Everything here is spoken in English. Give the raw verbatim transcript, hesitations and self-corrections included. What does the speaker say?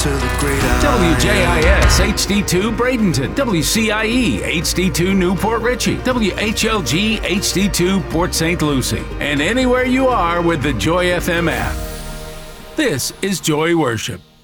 to the great I W J I S H D two Bradenton, W C I E H D two Newport Richey, W H L G H D two Port Saint Lucie, and anywhere you are with the Joy F M app. This is Joy Worship.